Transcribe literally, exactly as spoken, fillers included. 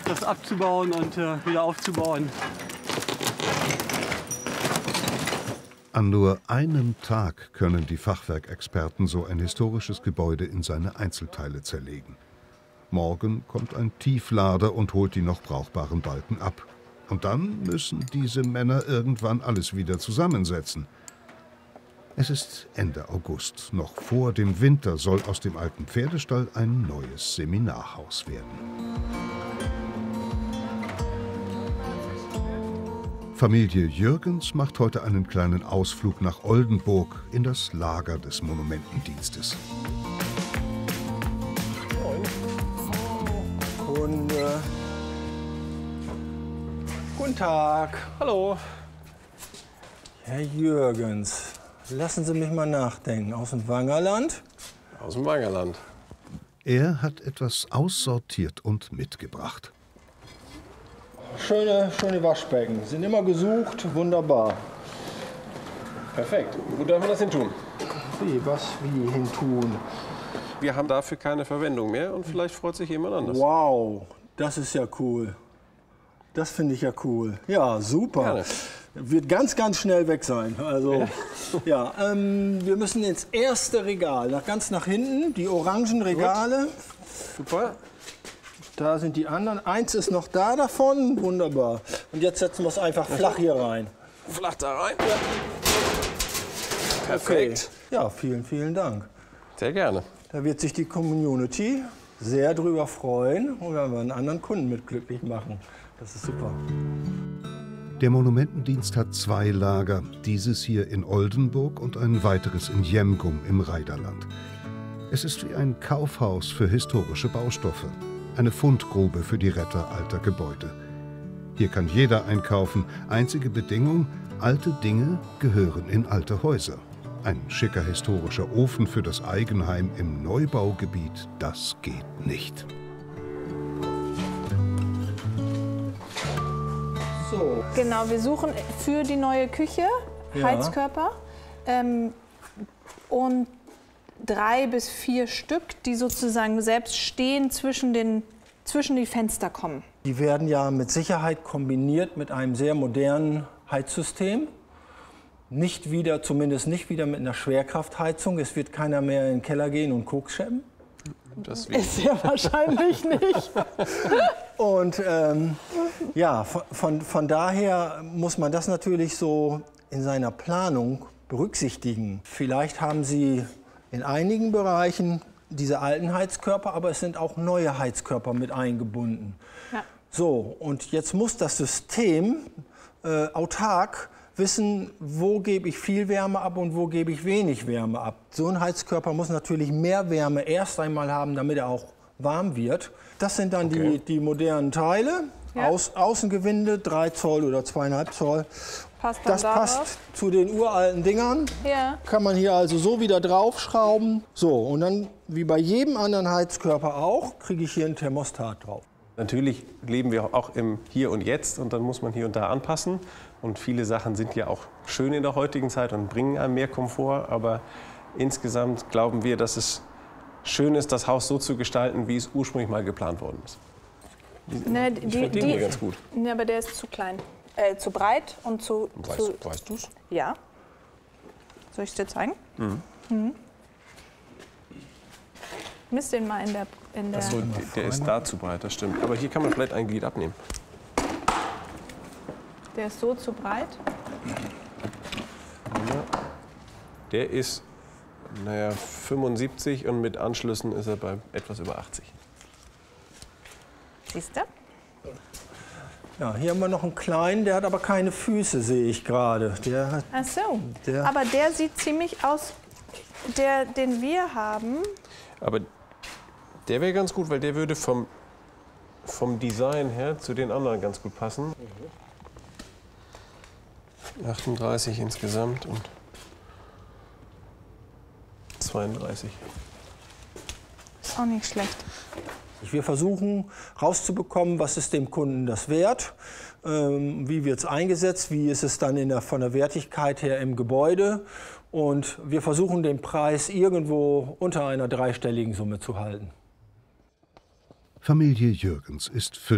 das abzubauen und äh, wieder aufzubauen. An nur einem Tag können die Fachwerkexperten so ein historisches Gebäude in seine Einzelteile zerlegen. Morgen kommt ein Tieflader und holt die noch brauchbaren Balken ab. Und dann müssen diese Männer irgendwann alles wieder zusammensetzen. Es ist Ende August. Noch vor dem Winter soll aus dem alten Pferdestall ein neues Seminarhaus werden. Familie Jürgens macht heute einen kleinen Ausflug nach Oldenburg in das Lager des Monumentendienstes. Kunde. Guten Tag. Hallo. Herr Jürgens, lassen Sie mich mal nachdenken. Aus dem Wangerland? Aus dem Wangerland. Er hat etwas aussortiert und mitgebracht. Schöne, schöne Waschbecken. Sind immer gesucht. Wunderbar. Perfekt. Wo dürfen wir das hin tun? Wie, was, wie hin tun? Wir haben dafür keine Verwendung mehr und vielleicht freut sich jemand anders. Wow, das ist ja cool. Das finde ich ja cool. Ja, super. Gerne. Wird ganz, ganz schnell weg sein. Also, ja, ja ähm, wir müssen ins erste Regal, nach, ganz nach hinten, die orangen Regale. Gut. Super. Da sind die anderen. Eins ist noch da davon. Wunderbar. Und jetzt setzen wir es einfach flach hier rein. Flach da rein. Ja. Perfekt. Okay. Ja, vielen, vielen Dank. Sehr gerne. Da wird sich die Community sehr drüber freuen und werden wir einen anderen Kunden mit glücklich machen. Das ist super. Der Monumentendienst hat zwei Lager, dieses hier in Oldenburg und ein weiteres in Jemgum im Reiderland. Es ist wie ein Kaufhaus für historische Baustoffe, eine Fundgrube für die Retter alter Gebäude. Hier kann jeder einkaufen, einzige Bedingung, alte Dinge gehören in alte Häuser. Ein schicker historischer Ofen für das Eigenheim im Neubaugebiet, das geht nicht. So. Genau, wir suchen für die neue Küche Ja. Heizkörper ähm, und drei bis vier Stück, die sozusagen selbst stehen zwischen, den, zwischen die Fenster kommen. Die werden ja mit Sicherheit kombiniert mit einem sehr modernen Heizsystem. Nicht wieder, zumindest nicht wieder mit einer Schwerkraftheizung. Es wird keiner mehr in den Keller gehen und Koks schleppen. Das Ist ja wahrscheinlich nicht. Und ähm, ja, von, von, von daher muss man das natürlich so in seiner Planung berücksichtigen. Vielleicht haben Sie in einigen Bereichen diese alten Heizkörper, aber es sind auch neue Heizkörper mit eingebunden. Ja. So, und jetzt muss das System äh, autark wissen, wo gebe ich viel Wärme ab und wo gebe ich wenig Wärme ab. So ein Heizkörper muss natürlich mehr Wärme erst einmal haben, damit er auch warm wird. Das sind dann Okay. die, die modernen Teile. Ja. Aus, Außengewinde, drei Zoll oder zweieinhalb Zoll. Passt dann Das da passt drauf? zu den uralten Dingern. Ja. Kann man hier also so wieder draufschrauben. So, und dann, wie bei jedem anderen Heizkörper auch, kriege ich hier einen Thermostat drauf. Natürlich leben wir auch im Hier und Jetzt und dann muss man hier und da anpassen. Und viele Sachen sind ja auch schön in der heutigen Zeit und bringen einem mehr Komfort. Aber insgesamt glauben wir, dass es schön ist, das Haus so zu gestalten, wie es ursprünglich mal geplant worden ist. Ne, Ich die, finde den die, hier ganz gut. ne, aber der ist zu klein. Äh, zu breit und zu... zu Weißt, weißt du es? ja. Soll ich es dir zeigen? Mhm. Mhm. Misst den mal in der... In der So, der ist da zu breit, das stimmt. Aber hier kann man vielleicht ein Glied abnehmen. der ist so zu breit. Der ist, naja, fünfundsiebzig und mit Anschlüssen ist er bei etwas über achtzig. Siehst du? Ja, hier haben wir noch einen kleinen, der hat aber keine Füße, sehe ich gerade. Der hat, Ach so. Der- Aber der sieht ziemlich aus, der, den wir haben. Aber der wäre ganz gut, weil der würde vom, vom Design her zu den anderen ganz gut passen. achtunddreißig insgesamt und zweiunddreißig. Ist auch nicht schlecht. wir versuchen rauszubekommen, was ist dem Kunden das wert, ähm, wie wird es eingesetzt, wie ist es dann in der, von der Wertigkeit her im Gebäude. Und wir versuchen den Preis irgendwo unter einer dreistelligen Summe zu halten. Familie Jürgens ist